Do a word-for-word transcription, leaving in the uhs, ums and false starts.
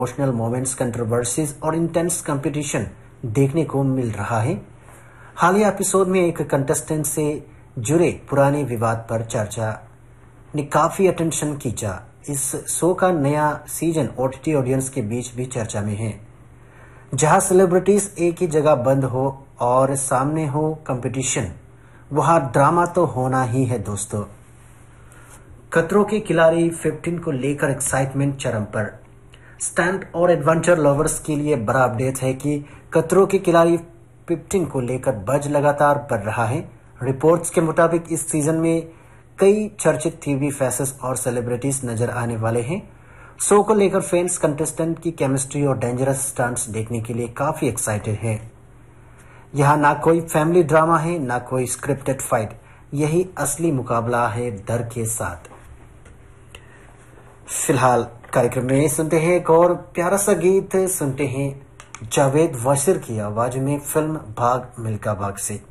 Emotional moments, controversies और intense competition देखने को मिल रहा है। हालिया एपिसोड में एक कंटेस्टेंट से जुड़े पुराने विवाद पर चर्चा ने काफी अटेंशन खींचा। इस शो का नया सीजन ओटीटी ऑडियंस के बीच भी चर्चा में है, जहां सेलिब्रिटीज एक ही जगह बंद हो और सामने हो कंपटीशन, वहां ड्रामा तो होना ही है दोस्तों। खतरों के खिलाड़ी पंद्रह को लेकर एक्साइटमेंट चरम पर। स्टंट और एडवेंचर लवर्स के लिए बड़ा अपडेट है कि खतरों के खिलाड़ी पंद्रह को लेकर बज लगातार बढ़ रहा है। रिपोर्ट्स के मुताबिक इस सीजन में कई चर्चित टीवी फेसेस और सेलिब्रिटीज नजर आने वाले हैं। शो को लेकर फैंस कंटेस्टेंट की केमिस्ट्री और डेंजरस स्टंट्स देखने के लिए काफी एक्साइटेड हैं। यहाँ ना कोई फैमिली ड्रामा है, ना कोई स्क्रिप्टेड फाइट। यही असली मुकाबला है डर के साथ। फिलहाल कार्यक्रम में सुनते हैं एक और प्यारा सा गीत। सुनते हैं जावेद वाशिर की आवाज में फिल्म भाग मिल्खा भाग से।